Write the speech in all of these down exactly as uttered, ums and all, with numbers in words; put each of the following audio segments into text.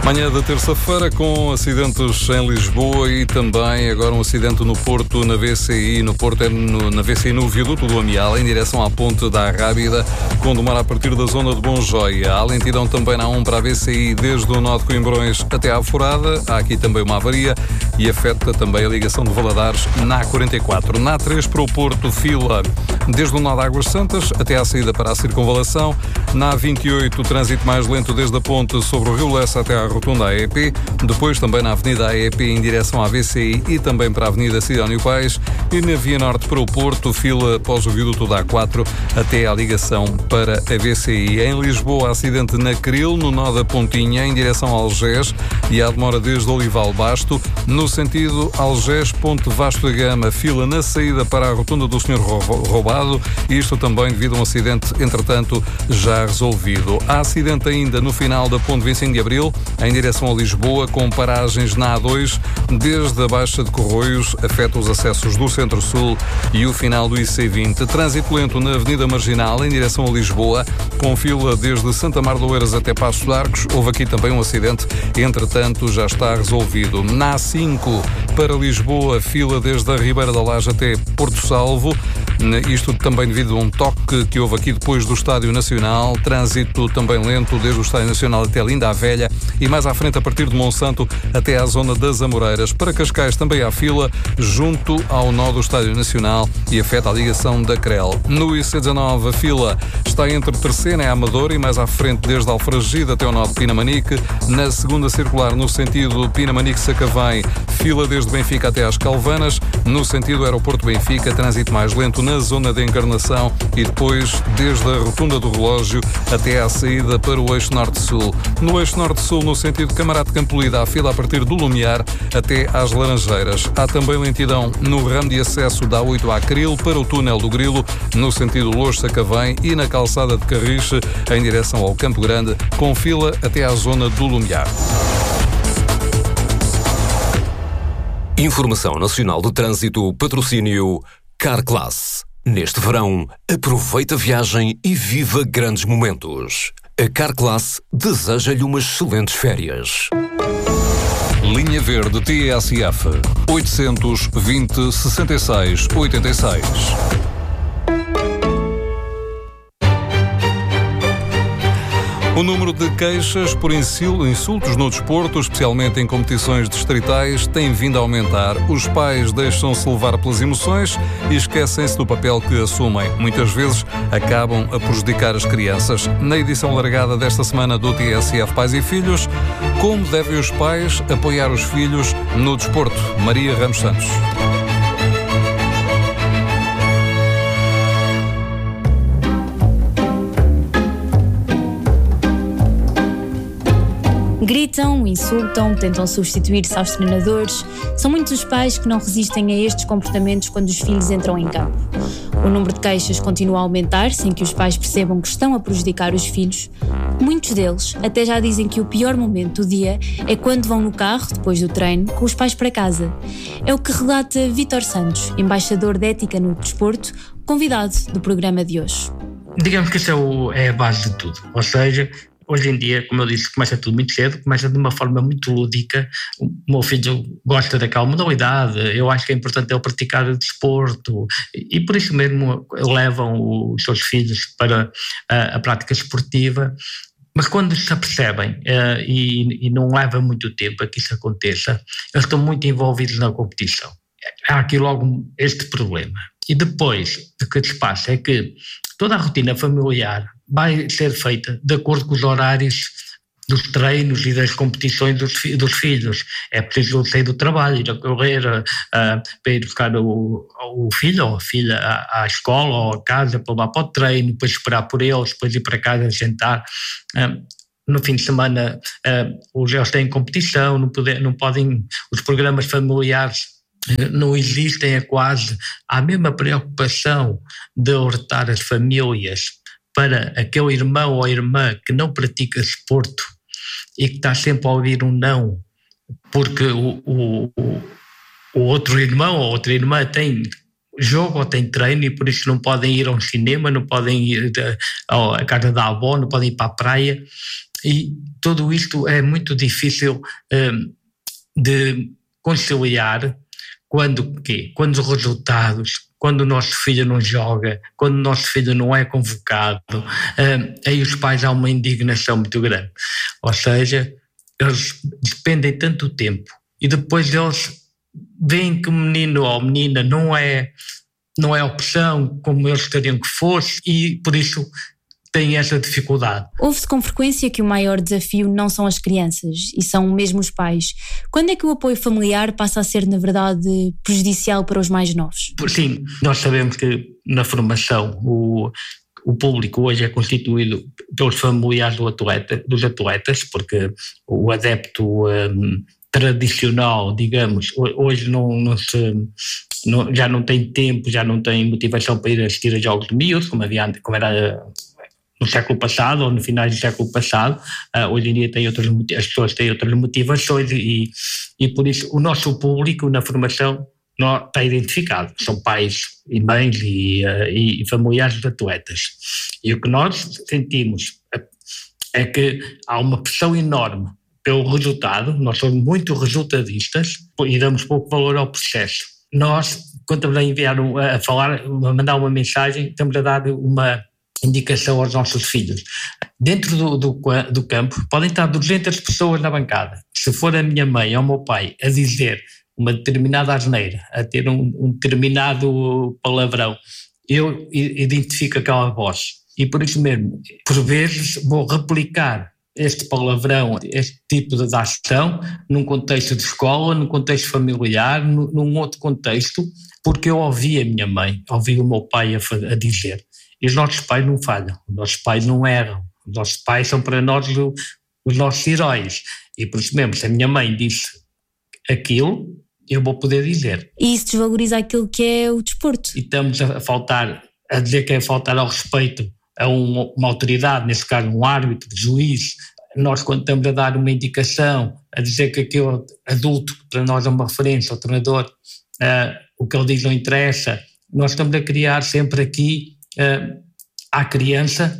Manhã da terça-feira com acidentes em Lisboa e também agora um acidente no Porto, na V C I. No Porto é no, na V C I no viaduto do Amial, em direção à ponte da Arrábida, com demora a partir da zona de Bonjoia. Há lentidão também na A um para a V C I, desde o nó de Coimbrões até à Forada. Há aqui também uma avaria e afeta também a ligação de Valadares na A quarenta e quatro. Na A três para o Porto, fila desde o nó de Águas Santas até à saída para a circunvalação. Na A vinte e oito, o trânsito mais lento desde a ponte sobre o Rio Lessa até à rotunda A E P, depois também na Avenida A E P em direção à V C I e também para a Avenida Sidónio Pais, e na Via Norte para o Porto, fila após o viaduto da A quatro até à ligação para a V C I. Em Lisboa, acidente na Cril, no nó da Pontinha, em direção a Algés, e há demora desde Olival Basto, no sentido Algés-Ponte Vasco da Gama, fila na saída para a rotunda do Senhor Roubado, e isto também devido a um acidente, entretanto, já resolvido. Há acidente ainda no final da Ponte vinte e cinco de Abril, em direção a Lisboa, com paragens na A dois, desde a Baixa de Corroios, afeta os acessos do Centro-Sul e o final do I C vinte. Trânsito lento na Avenida Marginal, em direção a Lisboa, com fila desde Santa Mar de Oeiras até Paços de Arcos. Houve aqui também um acidente, entretanto já está resolvido. Na A cinco, para Lisboa, fila desde a Ribeira da Laje até Porto Salvo, isto também devido a um toque que houve aqui depois do Estádio Nacional. Trânsito também lento desde o Estádio Nacional até Linda a Velha e mais à frente a partir de Monsanto até à zona das Amoreiras. Para Cascais também há fila junto ao nó do Estádio Nacional e afeta a ligação da Crel. No I C dezanove, a fila está entre Terceira e Amadora e mais à frente desde Alfragide até o nó de Pinamanique. Na segunda circular, no sentido Pinamanique-Sacavém, fila desde Benfica até às Calvanas. No sentido Aeroporto-Benfica, trânsito mais lento na zona de Encarnação e depois desde a Rotunda do Relógio até à saída para o eixo Norte-Sul. No eixo Norte-Sul, no sentido Camarate de Campolida, a fila a partir do Lumiar até às Laranjeiras. Há também lentidão no ramo de acesso da A oito à Cril para o túnel do Grilo, no sentido Loures-Sacavém e na calçada de Carriche em direção ao Campo Grande, com fila até à zona do Lumiar. Informação Nacional de Trânsito, patrocínio Carclass. Neste verão, aproveita a viagem e viva grandes momentos. A Carclass deseja-lhe umas excelentes férias. Linha Verde T S F oitocentos, vinte, sessenta e seis, oitenta e seis. O número de queixas por insultos no desporto, especialmente em competições distritais, tem vindo a aumentar. Os pais deixam-se levar pelas emoções e esquecem-se do papel que assumem. Muitas vezes acabam a prejudicar as crianças. Na edição largada desta semana do T S F Pais e Filhos, como devem os pais apoiar os filhos no desporto? Maria Ramos Santos. Gritam, insultam, tentam substituir-se aos treinadores. São muitos os pais que não resistem a estes comportamentos quando os filhos entram em campo. O número de queixas continua a aumentar sem que os pais percebam que estão a prejudicar os filhos. Muitos deles até já dizem que o pior momento do dia é quando vão no carro, depois do treino, com os pais para casa. É o que relata Vítor Santos, embaixador de ética no desporto, convidado do programa de hoje. Digamos que isso é, o, é a base de tudo, ou seja, hoje em dia, como eu disse, começa tudo muito cedo, começa de uma forma muito lúdica. O meu filho gosta daquela modalidade, eu acho que é importante ele praticar o desporto e por isso mesmo levam os seus filhos para a, a prática esportiva. Mas quando se apercebem uh, e, e não leva muito tempo a que isso aconteça, eles estão muito envolvidos na competição. Há aqui logo este problema. E depois, o que se passa é que toda a rotina familiar vai ser feita de acordo com os horários dos treinos e das competições dos, dos filhos. É preciso sair do trabalho, ir a correr, uh, para ir buscar o, o filho ou a filha à, à escola ou a casa para levar para o treino, depois esperar por eles, depois ir para casa jantar. Uh, no fim de semana, uh, eles têm competição, não, poder, não podem, os programas familiares não existem, é quase a mesma preocupação de alertar as famílias para aquele irmão ou irmã que não pratica desporto e que está sempre a ouvir um não, porque o, o, o outro irmão ou outra irmã tem jogo ou tem treino e por isso não podem ir ao cinema, não podem ir à casa da avó, não podem ir para a praia. e tudo isto é muito difícil um, de conciliar quando, quê? Quando os resultados, quando o nosso filho não joga, quando o nosso filho não é convocado, um, aí os pais há uma indignação muito grande. Ou seja, eles despendem tanto tempo e depois eles veem que o menino ou a menina não é, não é opção como eles gostariam que fosse e por isso têm essa dificuldade. Ouve-se com frequência que o maior desafio não são as crianças e são mesmo os pais. Quando é que o apoio familiar passa a ser, na verdade, prejudicial para os mais novos? Sim, nós sabemos que na formação o, o público hoje é constituído pelos familiares do atleta, dos atletas, porque o adepto um, tradicional, digamos, hoje não, não se... Não, já não tem tempo, já não tem motivação para ir assistir a jogos de miúdos, como, havia, como era no século passado ou no final do século passado. Uh, hoje em dia tem outras, as pessoas têm outras motivações e, e por isso o nosso público na formação não está identificado. São pais e mães e, uh, e familiares de atletas. E o que nós sentimos é que há uma pressão enorme pelo resultado, nós somos muito resultadistas e damos pouco valor ao processo. Nós, quando estamos a enviar, a falar, a mandar uma mensagem, estamos a dar uma indicação aos nossos filhos. Dentro do, do, do campo podem estar duzentas pessoas na bancada. Se for a minha mãe ou o meu pai a dizer uma determinada asneira, a ter um, um determinado palavrão, eu identifico aquela voz. E por isso mesmo, por vezes, vou replicar este palavrão, este tipo de ação, num contexto de escola, num contexto familiar, num outro contexto, porque eu ouvi a minha mãe, ouvi o meu pai a, a dizer. E os nossos pais não falham, os nossos pais não erram, os nossos pais são para nós o, os nossos heróis. E por isso mesmo, se a minha mãe disse aquilo, eu vou poder dizer. E isso desvaloriza aquilo que é o desporto. E estamos a faltar, a dizer que é faltar ao respeito a uma, uma autoridade, nesse caso um árbitro, juiz. Nós, quando estamos a dar uma indicação, a dizer que aquele adulto, que para nós é uma referência, o treinador, uh, o que ele diz não interessa, nós estamos a criar sempre aqui uh, à criança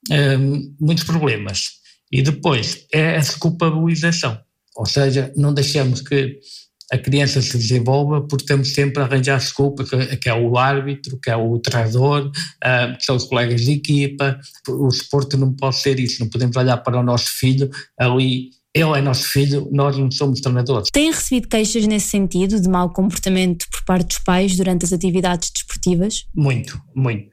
uh, muitos problemas. E depois é a desculpabilização, ou seja, não deixamos que a criança se desenvolva porque estamos sempre a arranjar desculpas, que é o árbitro, que é o treinador, que são os colegas de equipa. O desporto não pode ser isso, não podemos olhar para o nosso filho ali, ele é nosso filho, nós não somos treinadores. Têm recebido queixas nesse sentido, de mau comportamento por parte dos pais durante as atividades desportivas? Muito, muito.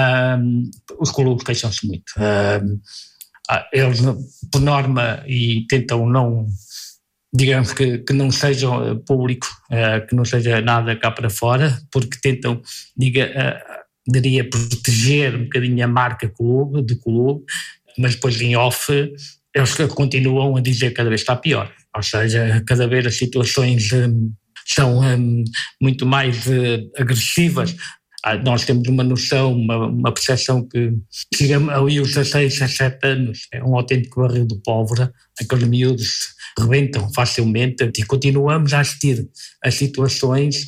Um, os clubes queixam-se muito. Um, eles, por norma, e tentam não... digamos que, que não seja público, uh, que não seja nada cá para fora, porque tentam, diga, uh, diria, proteger um bocadinho a marca clube, do clube, mas depois em off eles continuam a dizer que cada vez está pior, ou seja, cada vez as situações um, são um, muito mais uh, agressivas. Ah, nós temos uma noção, uma, uma percepção que chegamos ali aos dezasseis, dezessete anos, é um autêntico barril de pólvora, aqueles miúdos rebentam facilmente e continuamos a assistir a situações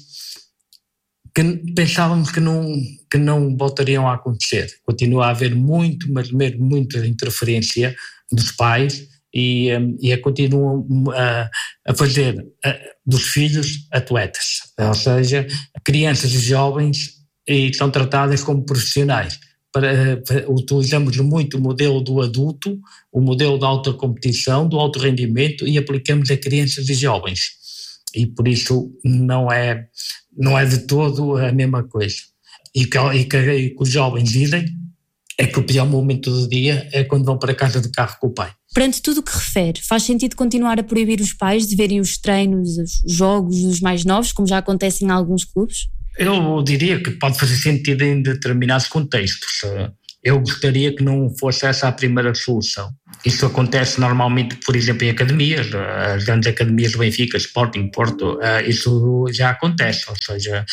que pensávamos que não, que não voltariam a acontecer. Continua a haver muito, mas mesmo muita interferência dos pais e, e a continuam a, a fazer a, dos filhos atletas, ou seja, crianças e jovens e são tratadas como profissionais. Para, para, utilizamos muito o modelo do adulto, o modelo da alta competição, do alto rendimento e aplicamos a crianças e jovens. E por isso não é, não é de todo a mesma coisa. E que, e que, e que os jovens dizem é que o pior momento do dia é quando vão para casa de carro com o pai. Perante tudo o que refere, faz sentido continuar a proibir os pais de verem os treinos, os jogos dos mais novos, como já acontece em alguns clubes? Eu diria que pode fazer sentido em determinados contextos. Eu gostaria que não fosse essa a primeira solução. Isso acontece normalmente, por exemplo, em academias, as grandes academias do Benfica, Sporting, Porto, isso já acontece, ou seja,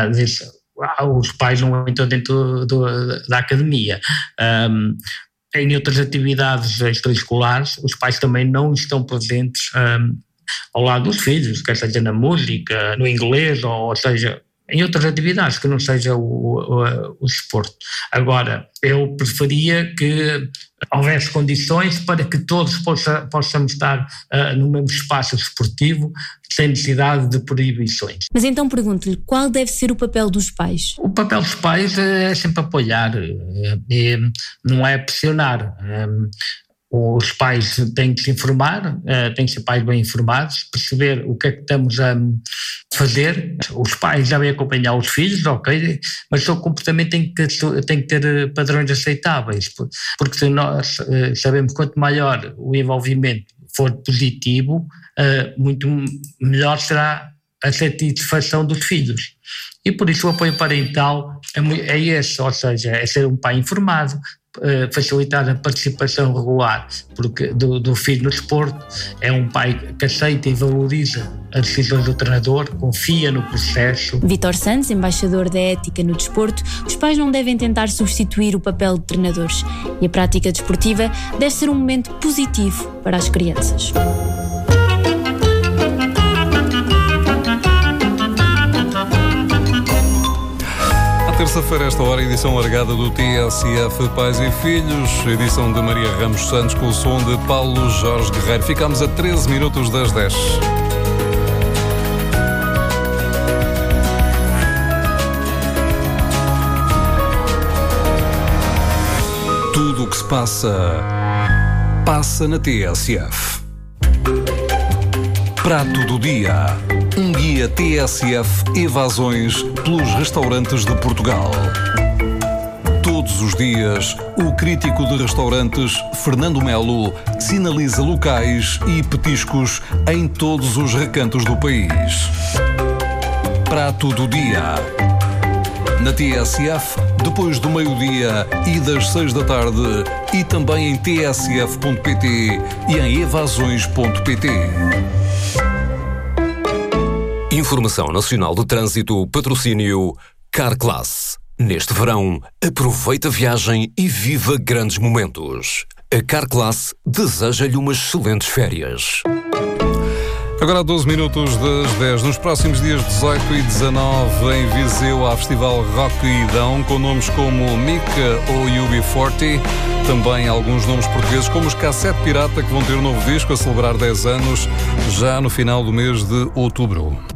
os pais não entram dentro da academia. Em outras atividades extraescolares, os pais também não estão presentes ao lado dos filhos, quer seja na música, no inglês, ou seja, em outras atividades que não seja o, o, o desporto. Agora, eu preferia que houvesse condições para que todos possa, possamos estar uh, no mesmo espaço desportivo, sem necessidade de proibições. Mas então pergunto-lhe, qual deve ser o papel dos pais? O papel dos pais é sempre apoiar, é, não é pressionar. É, os pais têm que se informar, têm que ser pais bem informados, perceber o que é que estamos a fazer. Os pais devem acompanhar os filhos, ok, mas o seu comportamento tem que, tem que ter padrões aceitáveis, porque nós sabemos que quanto maior o envolvimento for positivo, muito melhor será a satisfação dos filhos. E por isso o apoio parental é esse, ou seja, é ser um pai informado, facilitar a participação regular porque do, do filho no desporto, é um pai que aceita e valoriza as decisões do treinador, confia no processo. Vítor Santos, embaixador da ética no desporto, os pais não devem tentar substituir o papel de treinadores e a prática desportiva deve ser um momento positivo para as crianças. Terça-feira, esta hora, edição largada do T S F Pais e Filhos, edição de Maria Ramos Santos com o som de Paulo Jorge Guerreiro. Ficamos a treze minutos das dez. Tudo o que se passa, passa na T S F. Prato do dia. Um guia T S F Evasões pelos restaurantes de Portugal. Todos os dias, o crítico de restaurantes Fernando Melo sinaliza locais e petiscos em todos os recantos do país. Prato do dia. Na T S F, depois do meio-dia e das seis da tarde, e também em t s f ponto p t e em evasões ponto p t. Informação Nacional de Trânsito, patrocínio Carclass. Neste verão, aproveita a viagem e viva grandes momentos. A Carclass deseja-lhe umas excelentes férias. Agora a doze minutos das dez. Nos próximos dias dezoito e dezanove, em Viseu, há Festival Rock Idão, com nomes como Mika ou U B quarenta. Também alguns nomes portugueses, como os Cassete Pirata, que vão ter um novo disco a celebrar dez anos, já no final do mês de outubro.